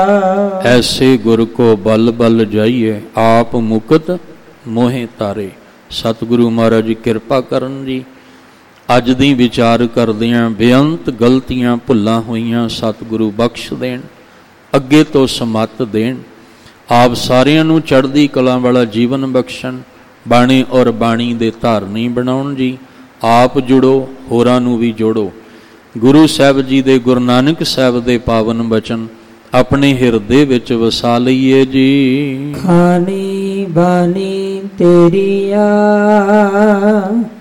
ਐਸੇ ਗੁਰ ਕੋ ਬਲ ਬਲ ਜਾਈਏ, ਆਪ ਮੁਕਤ ਮੋਹਿ ਤਾਰੇ। ਸਤਿਗੁਰੂ ਮਹਾਰਾਜ ਜੀ ਕਿਰਪਾ ਕਰਨ ਜੀ। ਅੱਜ ਦੀ ਵਿਚਾਰ ਕਰਦਿਆਂ ਬੇਅੰਤ ਗਲਤੀਆਂ ਭੁੱਲਾਂ ਹੋਈਆਂ ਸਤਿਗੁਰੂ ਬਖਸ਼ ਦੇਣ, ਅੱਗੇ ਤੋਂ ਸਮੱਤ ਦੇਣ। ਆਪ ਸਾਰਿਆਂ ਨੂੰ ਚੜ੍ਹਦੀ ਕਲਾ ਵਾਲਾ ਜੀਵਨ ਬਖਸ਼ਣ, ਬਾਣੀ ਔਰ ਬਾਣੀ ਦੇ ਧਾਰਨੀ ਬਣਾਉਣ ਜੀ। ਆਪ ਜੁੜੋ, ਹੋਰਾਂ ਨੂੰ ਵੀ ਜੋੜੋ। ਗੁਰੂ ਸਾਹਿਬ ਜੀ ਦੇ, ਗੁਰੂ ਨਾਨਕ ਸਾਹਿਬ ਦੇ ਪਾਵਨ ਬਚਨ ਆਪਣੇ ਹਿਰਦੇ ਵਿੱਚ ਵਸਾ ਲਈਏ ਜੀ। ਖਾਣੀ ਬਾਣੀ ਤੇਰੀਆ